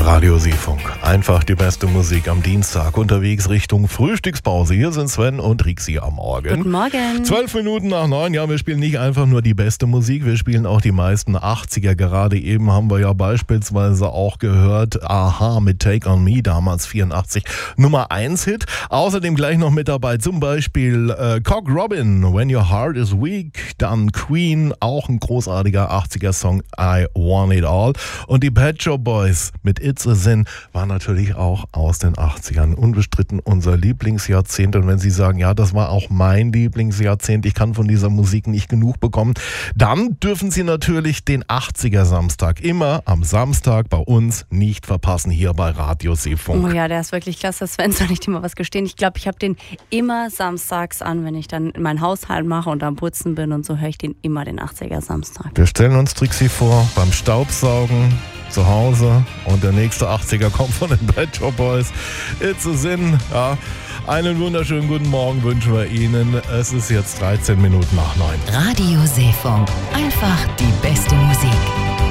Radio Seefunk. Einfach die beste Musik am Dienstag unterwegs Richtung Frühstückspause. Hier sind Sven und Rixi am Morgen. Guten Morgen. 12 Minuten nach 9. Ja, wir spielen nicht einfach nur die beste Musik, wir spielen auch die meisten 80er. Gerade eben haben wir ja beispielsweise auch gehört, Aha mit Take On Me, damals 84, Nummer 1 Hit. Außerdem gleich noch mit dabei zum Beispiel Cock Robin, When Your Heart Is Weak. Dann Queen, auch ein großartiger 80er Song, I Want It All. Und die Pet Shop Boys mit It's a Sin war natürlich auch aus den 80ern. Unbestritten unser Lieblingsjahrzehnt. Und wenn Sie sagen, ja, das war auch mein Lieblingsjahrzehnt, ich kann von dieser Musik nicht genug bekommen, dann dürfen Sie natürlich den 80er Samstag immer am Samstag bei uns nicht verpassen, hier bei Radio Seefunk. Oh ja, der ist wirklich klasse. Sven, soll ich dir mal was gestehen? Ich glaube, ich habe den immer samstags an, wenn ich dann meinen Haushalt mache und am Putzen bin und so, höre ich den immer den 80er Samstag. Wir stellen uns Trixie vor, beim Staubsaugen zu Hause und der nächste 80er kommt von den Pet Shop Boys. It's a Sin. Ja, einen wunderschönen guten Morgen wünschen wir Ihnen. Es ist jetzt 13 Minuten nach 9. Radio Seefunk. Einfach die beste Musik.